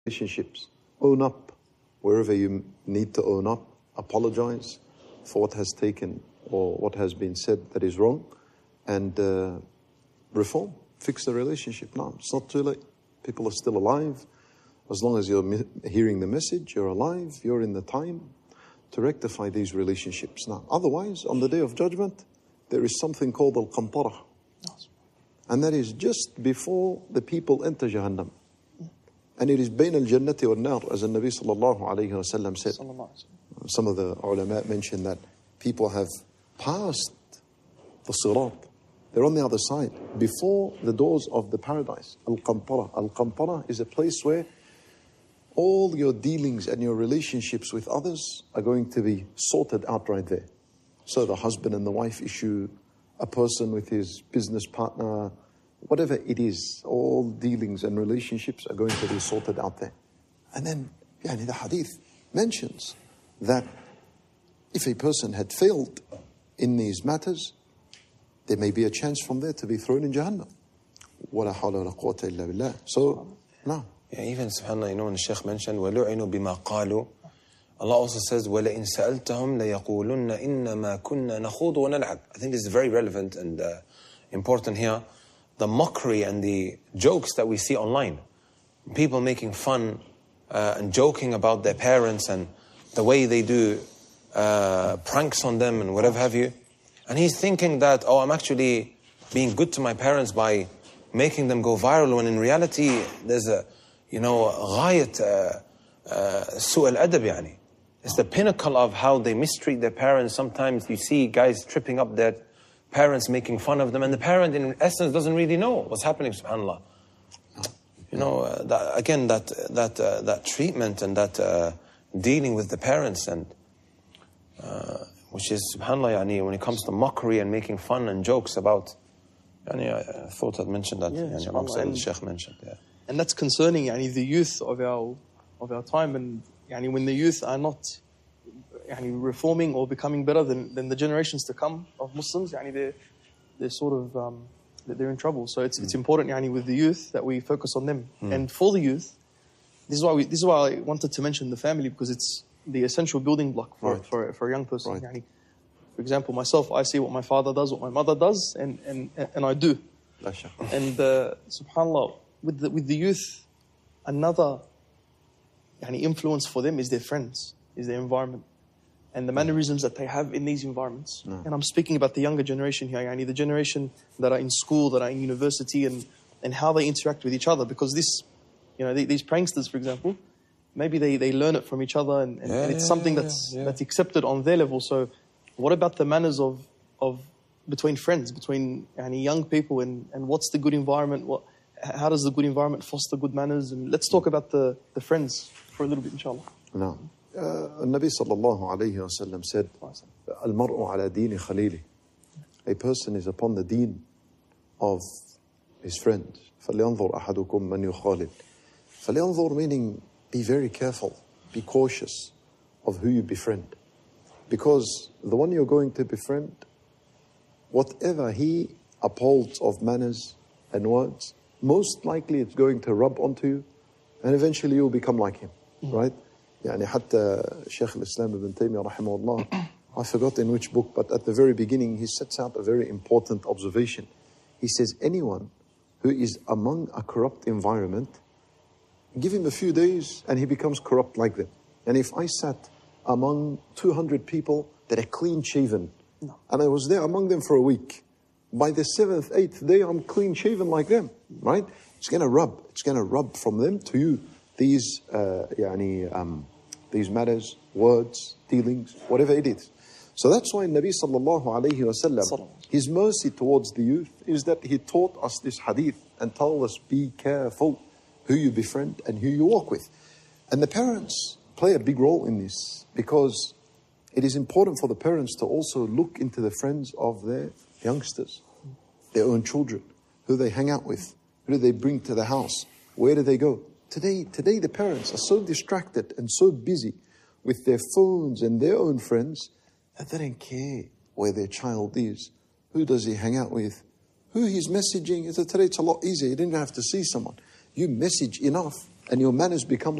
relationships. Own up wherever you need to own up. Apologize for what has taken or what has been said that is wrong. And reform. Fix the relationship now. It's not too late. People are still alive. As long as you're hearing the message, you're alive, you're in the time to rectify these relationships now. Otherwise, on the Day of Judgment, there is something called Al-Qantara. And that is just before the people enter Jahannam. And it is Bain al-Jannati wal-Nar, as the Nabi sallallahu alayhi wa sallam said. Some of the ulama mentioned that people have passed the Sirat. They're on the other side, before the doors of the paradise. Al-Qantara. Al-Qantara is a place where all your dealings and your relationships with others are going to be sorted out right there. So the husband and the wife issue, a person with his business partner, whatever it is, all dealings and relationships are going to be sorted out there. And then, the hadith mentions that if a person had failed in these matters, there may be a chance from there to be thrown in Jahannam. وَلَا حَوْلَ وَلَا قُوَّةَ إِلَّا بِاللَّهِ. So, now. Yeah, even subhanAllah, when the Shaykh mentioned, وَلُعِنُوا بِمَا قَالُوا, Allah also says, وَلَئِنْ سَأَلْتَهُمْ لَيَقُولُنَّ إِنَّمَا كُنَّا نَخُوضُ وَنَلْعَبُ. I think this is very relevant and important here. The mockery and the jokes that we see online. People making fun and joking about their parents and the way they do pranks on them and whatever have you. And he's thinking that, I'm actually being good to my parents by making them go viral, when in reality there's a غاية سوء الأدب يعني. It's the pinnacle of how they mistreat their parents. Sometimes you see guys tripping up their parents, making fun of them, and the parent in essence doesn't really know what's happening, subhanAllah. That treatment and that dealing with the parents, and which is, subhanAllah, when it comes to mockery and making fun and jokes about, I thought I'd mentioned that. The Shaykh mentioned. Yeah. And that's concerning, the youth of our time, and when the youth are not reforming or becoming better than the generations to come of Muslims, they're sort of they're in trouble. So it's important, with the youth, that we focus on them. And for the youth, this is why I wanted to mention the family, because it's the essential building block for a young person. Right. For example, myself, I see what my father does, what my mother does, and I do. And subhanAllah, with the youth, another influence for them is their friends, is their environment, and the mannerisms that they have in these environments. And I'm speaking about the younger generation here, the generation that are in school, that are in university, and how they interact with each other. Because this, these pranksters, for example, maybe they learn it from each other, and it's something that's accepted on their level. So what about the manners of between friends, between young people, and what's the good environment? How does the good environment foster good manners? And let's talk about the friends for a little bit, inshallah. No. Nabi sallallahu alayhi wa sallam said, Al-mar'u ala dini khalili. A person is upon the deen of his friend. فَلْيَنْظُرْ أَحَدُكُمْ مَنْ يُخَالِلْ. فَلْيَنْظُرْ meaning be very careful, be cautious of who you befriend. Because the one you're going to befriend, whatever he upholds of manners and words, most likely it's going to rub onto you, and eventually you'll become like him, right? حتى Shaykh al-Islam ibn Taymiyyah rahimahullah, I forgot in which book, but at the very beginning he sets out a very important observation. He says, anyone who is among a corrupt environment, give him a few days and he becomes corrupt like them. And if I sat among 200 people that are clean shaven, and I was there among them for a week, by the 7th, 8th day, I'm clean shaven like them, right? It's going to rub. It's going to rub from them to you. These matters, words, dealings, whatever it is. So that's why Nabi sallallahu alayhi wa sallam, his mercy towards the youth is that he taught us this hadith and told us, be careful who you befriend and who you walk with. And the parents play a big role in this, because it is important for the parents to also look into the friends of their youngsters, their own children, who they hang out with, who do they bring to the house, where do they go. Today the parents are so distracted and so busy with their phones and their own friends that they don't care where their child is, who does he hang out with, who he's messaging. Today it's a lot easier. You didn't have to see someone. You message enough and your manners become